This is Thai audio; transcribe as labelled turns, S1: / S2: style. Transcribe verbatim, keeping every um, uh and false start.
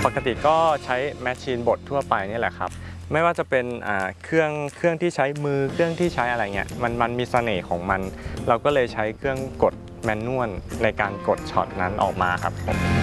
S1: ปกติก็ใช้แมชชีนบดทั่วไปนี่แหละครับไม่ว่าจะเป็นเครื่องเครื่องที่ใช้มือเครื่องที่ใช้อะไรเงี้ยมันมันมีเสน่ห์ของมันเราก็เลยใช้เครื่องกดแมนนวลในการกดช็อตนั้นออกมาครับ